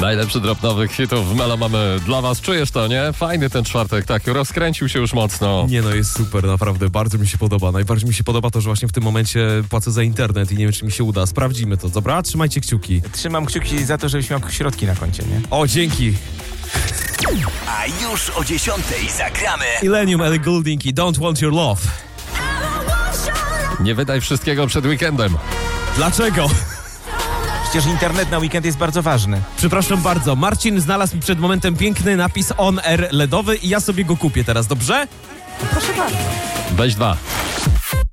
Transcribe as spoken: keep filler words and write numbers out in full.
Najlepszy drop nowych hitów w Melo mamy dla was. Czujesz to, nie? Fajny ten czwartek, tak, rozkręcił się już mocno. Nie no, jest super, naprawdę, bardzo mi się podoba. Najbardziej mi się podoba to, że właśnie w tym momencie płacę za internet i nie wiem, czy mi się uda. Sprawdzimy to, dobra? Trzymajcie kciuki. Trzymam kciuki za to, żebyś miał środki na koncie, nie? O, dzięki. A już o dziesiątej zagramy Illenium, Ellie Goulding i Don't Want Your Love. Nie wydaj wszystkiego przed weekendem. Dlaczego? Przecież internet na weekend jest bardzo ważny. Przepraszam bardzo, Marcin znalazł mi przed momentem piękny napis On Air ledowy i ja sobie go kupię teraz, dobrze? Proszę bardzo. Weź dwa.